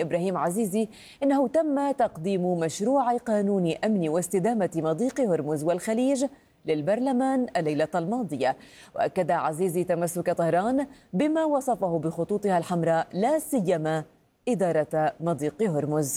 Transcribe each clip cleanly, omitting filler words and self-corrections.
إبراهيم عزيزي إنه تم تقديم مشروع قانون أمن واستدامة مضيق هرمز والخليج للبرلمان الليلة الماضية. وأكد عزيزي تمسك طهران بما وصفه بخطوطها الحمراء لا سيما إدارة مضيق هرمز.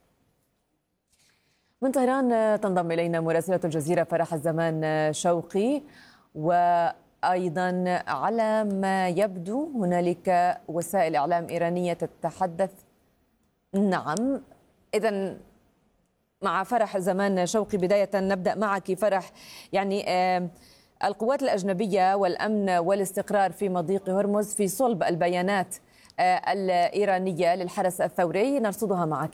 من طهران تنضم إلينا مراسلة الجزيرة فرح الزمان شوقي، وأيضا على ما يبدو هنالك وسائل إعلام إيرانية تتحدث. نعم، إذن مع فرح زمان شوقي بداية نبدأ معك فرح. يعني القوات الأجنبية والأمن والاستقرار في مضيق هرمز في صلب البيانات الإيرانية للحرس الثوري، نرصدها معك.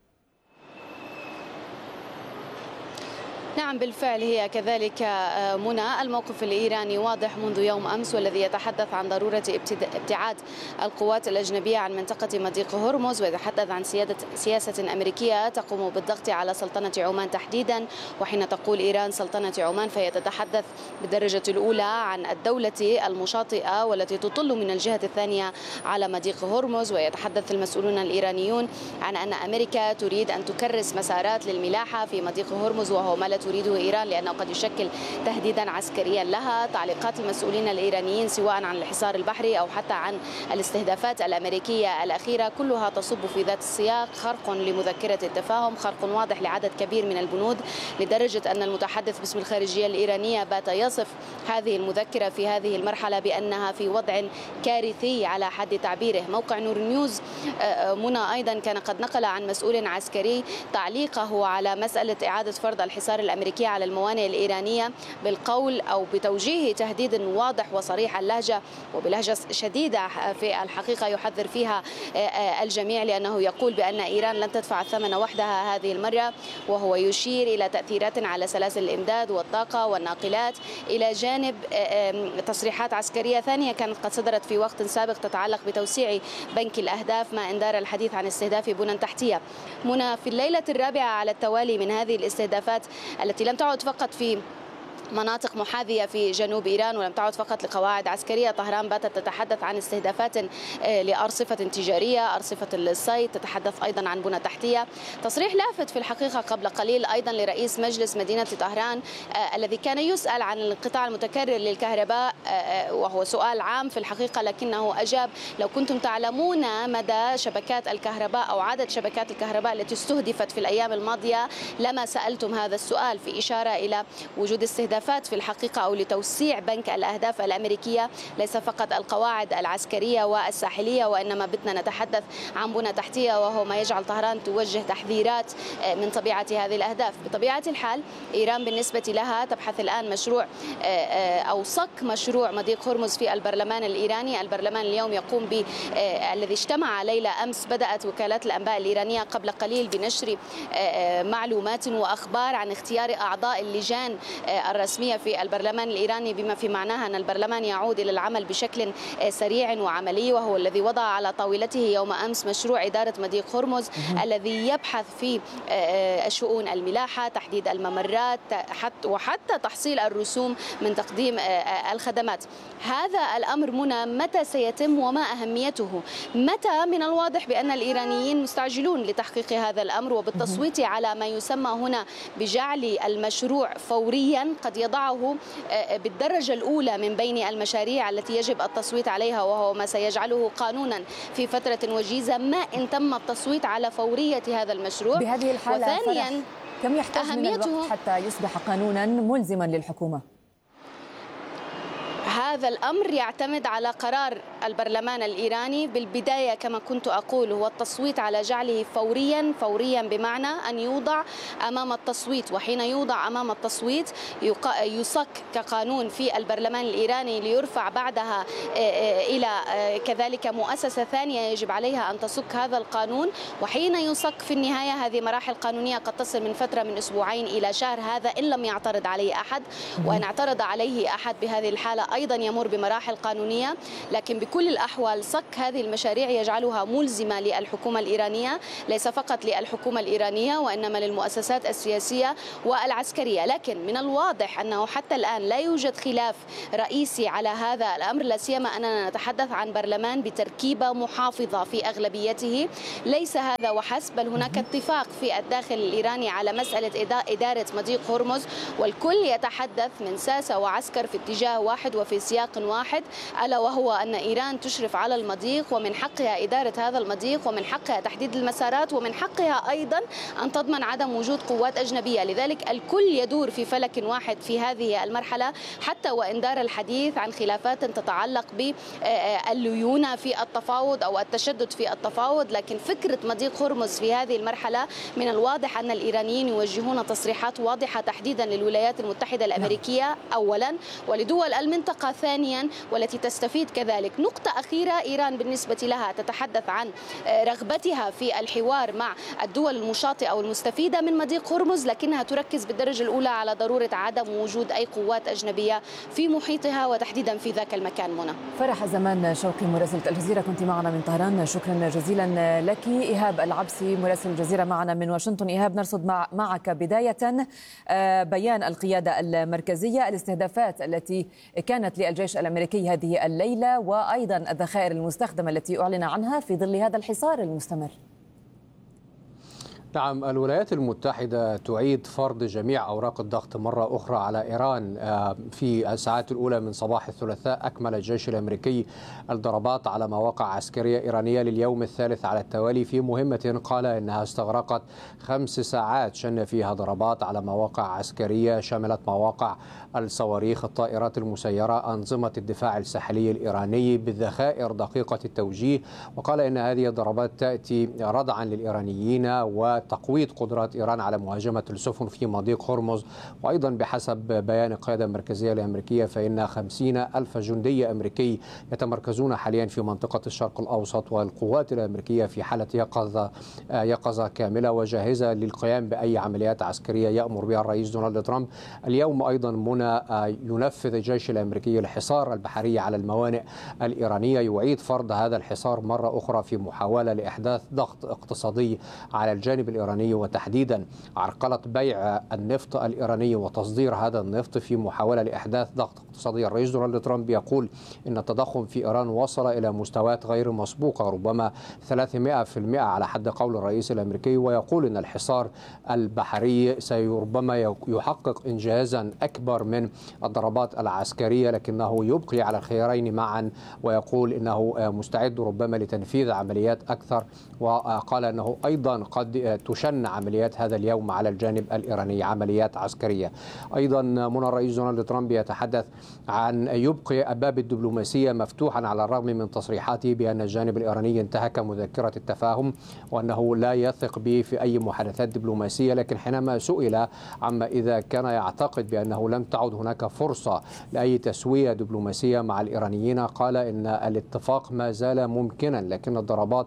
نعم بالفعل هي كذلك منى. الموقف الإيراني واضح منذ يوم أمس، والذي يتحدث عن ضرورة ابتعاد القوات الأجنبية عن منطقة مضيق هرمز، ويتحدث عن سياسة أمريكية تقوم بالضغط على سلطنة عمان تحديدا. وحين تقول إيران سلطنة عمان فهي تتحدث بالدرجة الأولى عن الدولة المشاطئة والتي تطل من الجهة الثانية على مضيق هرمز. ويتحدث المسؤولون الإيرانيون عن أن أمريكا تريد أن تكرس مسارات للملاحة في مضيق هرمز، وهو ما لا تريده إيران لأنه قد يشكل تهديدا عسكريا لها. تعليقات المسؤولين الإيرانيين سواء عن الحصار البحري أو حتى عن الاستهدافات الأمريكية الأخيرة كلها تصب في ذات السياق، خرق لمذكرة التفاهم، خرق واضح لعدد كبير من البنود، لدرجة أن المتحدث باسم الخارجية الإيرانية بات يصف هذه المذكرة في هذه المرحلة بأنها في وضع كارثي على حد تعبيره. موقع نور نيوز منى أيضا كان قد نقل عن مسؤول عسكري تعليقه على مسألة إعادة فرض الحصار الأمريكية على الموانئ الإيرانية بالقول أو بتوجيه تهديد واضح وصريح اللهجة وبلهجة شديدة في الحقيقة يحذر فيها الجميع، لأنه يقول بأن إيران لن تدفع الثمن وحدها هذه المرة، وهو يشير إلى تأثيرات على سلاسل الإمداد والطاقة والناقلات، إلى جانب تصريحات عسكرية ثانية كانت قد صدرت في وقت سابق تتعلق بتوسيع بنك الأهداف، ما إن دار الحديث عن استهداف بنى تحتية. منى، في الليلة الرابعة على التوالي من هذه الاستهدافات التي لم تعد فقط في مناطق محاذية في جنوب إيران ولم تعد فقط لقواعد عسكرية، طهران باتت تتحدث عن استهدافات لأرصفة تجارية، أرصفة الصيد، تتحدث أيضا عن بنى تحتية. تصريح لافت في الحقيقة قبل قليل أيضا لرئيس مجلس مدينة طهران الذي كان يسأل عن الانقطاع المتكرر للكهرباء، وهو سؤال عام في الحقيقة، لكنه أجاب: لو كنتم تعلمون مدى شبكات الكهرباء أو عدد شبكات الكهرباء التي استهدفت في الأيام الماضية لما سألتم هذا السؤال، في إشارة إلى وجود استهدافات في الحقيقة أو لتوسيع بنك الأهداف الأمريكية، ليس فقط القواعد العسكرية والساحلية، وإنما بدنا نتحدث عن بنى تحتية، وهو ما يجعل طهران توجه تحذيرات من طبيعة هذه الأهداف. بطبيعة الحال إيران بالنسبة لها تبحث الآن مشروع أو صك مشروع مضيق هرمز في البرلمان الإيراني. البرلمان اليوم يقوم الذي اجتمع ليلة أمس، بدأت وكالات الأنباء الإيرانية قبل قليل بنشر معلومات وأخبار عن اختيار أعضاء اللجان الرسمية في البرلمان الإيراني، بما في معناها أن البرلمان يعود إلى العمل بشكل سريع وعملي، وهو الذي وضع على طاولته يوم أمس مشروع إدارة مضيق هرمز الذي يبحث في شؤون الملاحة، تحديد الممرات، وحتى تحصيل الرسوم من تقديم الخدمات. هذا الأمر منى متى سيتم وما أهميته؟ متى؟ من الواضح بأن الإيرانيين مستعجلون لتحقيق هذا الأمر وبالتصويت على ما يسمى هنا بجعل المشروع فوريا، قد يضعه بالدرجة الأولى من بين المشاريع التي يجب التصويت عليها، وهو ما سيجعله قانونا في فترة وجيزة ما إن تم التصويت على فورية هذا المشروع. بهذه الحالة وثانيا كم يحتاج من الوقت حتى يصبح قانونا ملزما للحكومة؟ هذا الأمر يعتمد على قرار البرلمان الإيراني. بالبداية كما كنت أقول هو التصويت على جعله فوريا بمعنى أن يوضع أمام التصويت، وحين يوضع أمام التصويت يصك كقانون في البرلمان الإيراني ليرفع بعدها إلى كذلك مؤسسة ثانية يجب عليها أن تصك هذا القانون، وحين يصك في النهاية هذه مراحل قانونية قد تصل من فترة من أسبوعين إلى شهر، هذا إن لم يعترض عليه أحد، وإن اعترض عليه أحد بهذه الحالة أيضا يمر بمراحل قانونية، لكن بكل الأحوال صك هذه المشاريع يجعلها ملزمة للحكومة الإيرانية، ليس فقط للحكومة الإيرانية وإنما للمؤسسات السياسية والعسكرية. لكن من الواضح أنه حتى الآن لا يوجد خلاف رئيسي على هذا الأمر، لا سيما أننا نتحدث عن برلمان بتركيبة محافظة في أغلبيته. ليس هذا وحسب، بل هناك اتفاق في الداخل الإيراني على مسألة إدارة مضيق هرمز، والكل يتحدث من ساسة وعسكر في اتجاه واحد وفي سياق واحد، ألا وهو أن إيران تشرف على المضيق ومن حقها إدارة هذا المضيق ومن حقها تحديد المسارات ومن حقها أيضا أن تضمن عدم وجود قوات أجنبية. لذلك الكل يدور في فلك واحد في هذه المرحلة، حتى وإن دار الحديث عن خلافات تتعلق بالليونة في التفاوض أو التشدد في التفاوض. لكن فكرة مضيق هرمز في هذه المرحلة من الواضح أن الإيرانيين يوجهون تصريحات واضحة تحديدا للولايات المتحدة الأمريكية أولا ولدول المنطقة ثانيا، والتي تستفيد كذلك. نقطة أخيرة، إيران بالنسبة لها تتحدث عن رغبتها في الحوار مع الدول المشاطئة أو المستفيدة من مضيق هرمز، لكنها تركز بالدرجة الأولى على ضرورة عدم وجود أي قوات أجنبية في محيطها وتحديدا في ذاك المكان. منى. فرح زمان شوقي مراسلة الجزيرة كنت معنا من طهران، شكرا جزيلا لك. إيهاب العبسي مراسل الجزيرة معنا من واشنطن. إيهاب، نرصد معك بداية بيان القيادة المركزية، الاستهدافات التي كانت للجيش الأمريكي هذه الليلة وأيضا الذخائر المستخدمة التي أعلن عنها في ظل هذا الحصار المستمر. نعم، الولايات المتحدة تعيد فرض جميع أوراق الضغط مرة أخرى على إيران. في الساعات الأولى من صباح الثلاثاء أكمل الجيش الأمريكي الضربات على مواقع عسكرية إيرانية لليوم الثالث على التوالي في مهمة قال إنها استغرقت 5 ساعات شن فيها ضربات على مواقع عسكرية شملت مواقع الصواريخ، الطائرات المسيرة، أنظمة الدفاع الساحلي الإيراني بالذخائر دقيقة التوجيه. وقال إن هذه الضربات تأتي ردعا للإيرانيين وتقويض قدرات إيران على مهاجمة السفن في مضيق هرمز. وأيضا بحسب بيان القيادة المركزية الأمريكية فإن 50,000 جندي أمريكي يتمركزون حاليا في منطقة الشرق الأوسط، والقوات الأمريكية في حالة يقظة كاملة وجاهزة للقيام بأي عمليات عسكرية يأمر بها الرئيس دونالد ترامب. اليوم أيضا منى ينفذ الجيش الأمريكي الحصار البحري على الموانئ الإيرانية، يعيد فرض هذا الحصار مرة أخرى في محاولة لإحداث ضغط اقتصادي على الجانب الإيراني، وتحديدا عرقلة بيع النفط الإيراني وتصدير هذا النفط في محاولة لإحداث ضغط اقتصادي. الرئيس دونالد ترامب يقول إن التضخم في إيران وصل إلى مستويات غير مسبوقة، ربما 300% على حد قول الرئيس الأمريكي، ويقول إن الحصار البحري سيربما يحقق إنجازا أكبر من الضربات العسكرية، لكنه يبقي على الخيارين معا، ويقول إنه مستعد ربما لتنفيذ عمليات أكثر. وقال أنه أيضا قد تشن عمليات هذا اليوم على الجانب الإيراني، عمليات عسكرية. أيضا من الرئيس دونالد ترامب يتحدث عن يبقي الباب الدبلوماسية مفتوحا على الرغم من تصريحاته بأن الجانب الإيراني انتهك مذكرة التفاهم وأنه لا يثق به في أي محادثات دبلوماسية. لكن حينما سئل عما إذا كان يعتقد بأنه لم تعد هناك فرصة لأي تسوية دبلوماسية مع الإيرانيين، قال إن الاتفاق ما زال ممكنا لكن الضربات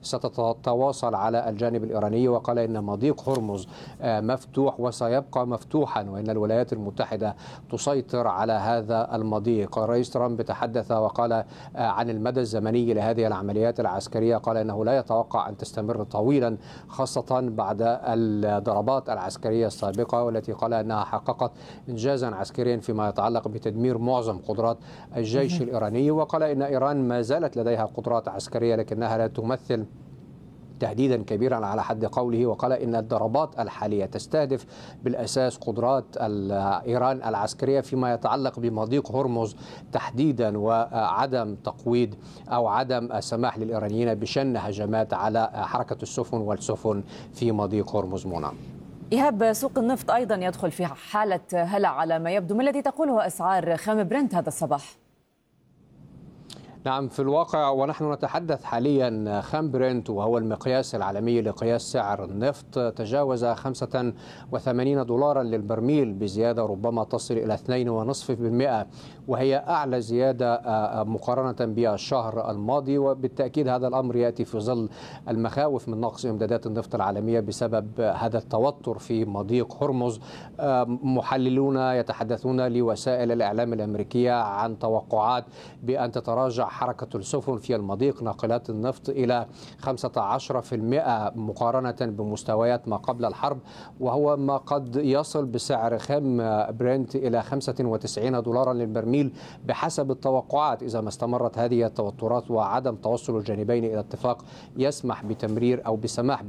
ستتواصل على الجانب الإيراني. وقال إن مضيق هرمز مفتوح وسيبقى مفتوحا وإن الولايات المتحدة تسيطر على هذا المضيق. الرئيس ترامب تحدث وقال عن المدى الزمني لهذه العمليات العسكرية، قال إنه لا يتوقع أن تستمر طويلا خاصة بعد الضربات العسكرية السابقة والتي قال أنها حققت إنجازا عسكريا فيما يتعلق بتدمير معظم قدرات الجيش الإيراني. وقال إن إيران ما زالت لديها قدرات عسكرية لكنها لا تمثل تهديدا كبيرا على حد قوله. وقال إن الضربات الحالية تستهدف بالأساس قدرات إيران العسكرية فيما يتعلق بمضيق هرمز تحديدا، وعدم تقويض أو عدم السماح للإيرانيين بشن هجمات على حركة السفن والسفن في مضيق هرمز. منى. إيهاب، سوق النفط أيضا يدخل في حالة هلع على ما يبدو، ما الذي تقوله أسعار خام برنت هذا الصباح؟ نعم، في الواقع ونحن نتحدث حاليا خام برنت وهو المقياس العالمي لقياس سعر النفط تجاوز 85 دولارا للبرميل بزيادة ربما تصل إلى 2.5%، وهي أعلى زيادة مقارنة بالشهر الماضي. وبالتأكيد هذا الأمر يأتي في ظل المخاوف من نقص إمدادات النفط العالمية بسبب هذا التوتر في مضيق هرمز. محللون يتحدثون لوسائل الإعلام الأمريكية عن توقعات بأن تتراجع حركة السفن في المضيق ناقلات النفط إلى 15% مقارنة بمستويات ما قبل الحرب، وهو ما قد يصل بسعر خام برنت إلى 95 دولارا للبرميل بحسب التوقعات إذا ما استمرت هذه التوترات وعدم توصل الجانبين إلى اتفاق يسمح بتمرير أو بسماح